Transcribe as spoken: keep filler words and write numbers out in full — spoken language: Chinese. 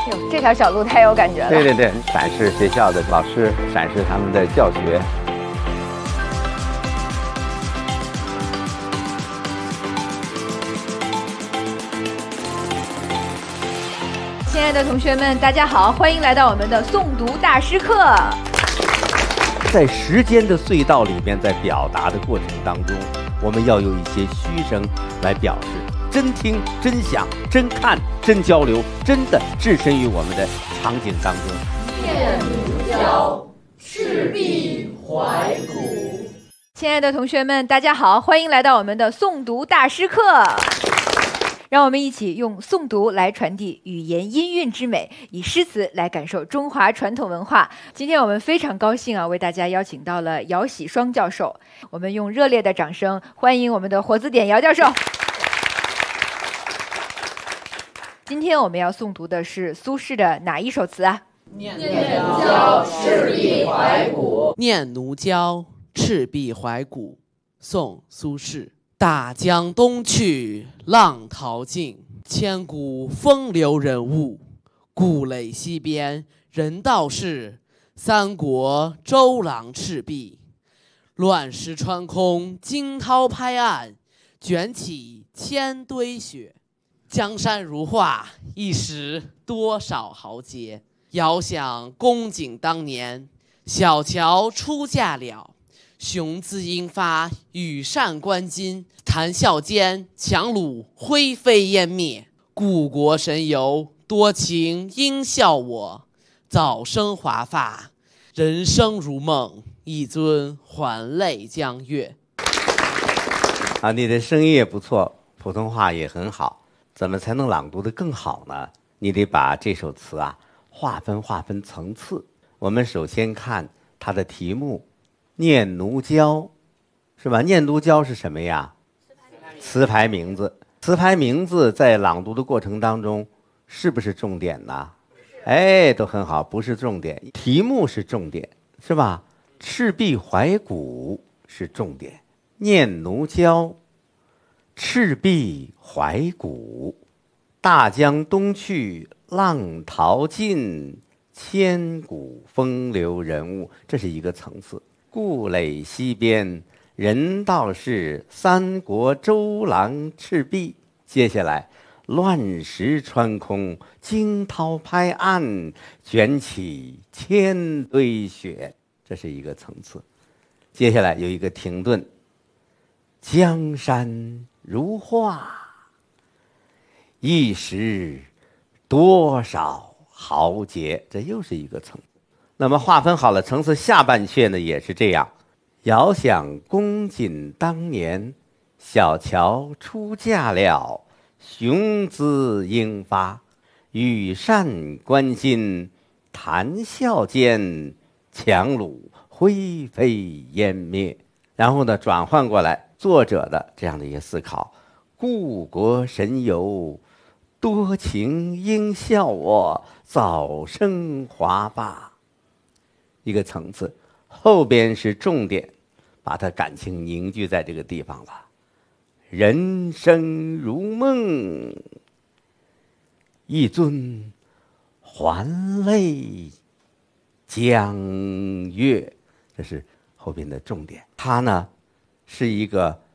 哟，这条小路太有感觉了。 对对对，展示学校的老师，展示他们的教学。 亲爱的同学们，大家好，欢迎来到我们的诵读大师课。 在时间的隧道里面，在表达的过程当中，我们要有一些虚声来表示，真听、真想、真看、真交流，真的置身于我们的场景当中。 念奴娇，赤壁怀古。 亲爱的同学们，大家好，欢迎来到我们的诵读大师课。让我们一起用诵读来传递语言音韵之美，以诗词来感受中华传统文化。今天我们非常高兴啊，为大家邀请到了姚喜双教授。我们用热烈的掌声欢迎我们的活字典姚教授。今天我们要诵读的是苏轼的哪一首词啊？ 念奴娇，赤壁怀古。 念奴娇，赤壁怀古。宋·苏轼。大江东去，浪淘尽，千古风流人物。故垒西边，人道是，三国周郎赤壁。乱石穿空，惊涛拍岸，卷起千堆雪。江山如画，一时多少豪杰。遥想公瑾当年，小乔出嫁了。雄姿英发，羽扇纶巾，谈笑间，樯橹灰飞烟灭。故国神游，多情应笑我。早生华发，人生如梦，一尊还酹江月。 啊，你的声音也不错，普通话也很好，怎么才能朗读得更好呢？你得把这首词啊划分划分层次。我们首先看它的题目。念奴娇，是吧？念奴娇是什么呀？词牌名字。词牌名字在朗读的过程当中，是不是重点呢？哎，都很好，不是重点。题目是重点，是吧？赤壁怀古是重点。念奴娇，赤壁怀古。大江东去，浪淘尽，千古风流人物，这是一个层次。故垒西边，人道是，三国周郎赤壁。接下来，乱石穿空，惊涛拍岸，卷起千堆雪，这是一个层次。接下来有一个停顿，江山如画，一时多少豪杰，这又是一个层次。那么划分好了层次，下半阙呢也是这样。遥想公瑾当年，小乔出嫁了。雄姿英发，羽扇纶巾，谈笑间，樯橹灰飞烟灭。然后呢，转换过来作者的这样的一些思考：故国神游，多情应笑我，早生华发。一个层次，后边是重点，把它感情凝聚在这个地方了。人生如梦，一尊还酹江月，这是后边的重点。它呢是一个